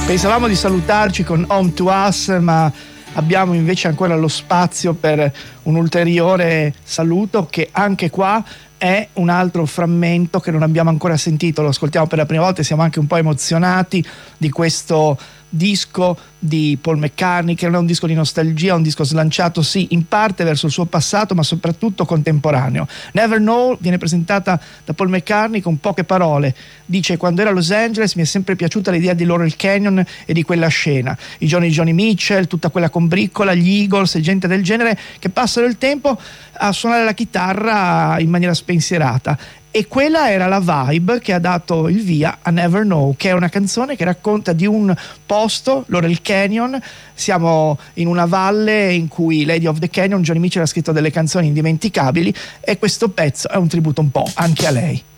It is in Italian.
Pensavamo di salutarci con Home to Us, ma abbiamo invece ancora lo spazio per un ulteriore saluto, che anche qua è un altro frammento che non abbiamo ancora sentito. Lo ascoltiamo per la prima volta e siamo anche un po' emozionati di questo disco di Paul McCartney, che non è un disco di nostalgia, è un disco slanciato sì in parte verso il suo passato, ma soprattutto contemporaneo. Never Know viene presentata da Paul McCartney con poche parole. Dice: quando ero a Los Angeles mi è sempre piaciuta l'idea di Laurel Canyon e di quella scena, i giorni di Joni Mitchell, tutta quella combriccola, gli Eagles e gente del genere che passano il tempo a suonare la chitarra in maniera spensierata. E quella era la vibe che ha dato il via a Never Know, che è una canzone che racconta di un posto, Laurel Canyon. Siamo in una valle in cui Lady of the Canyon, Joni Mitchell, ha scritto delle canzoni indimenticabili, e questo pezzo è un tributo un po' anche a lei.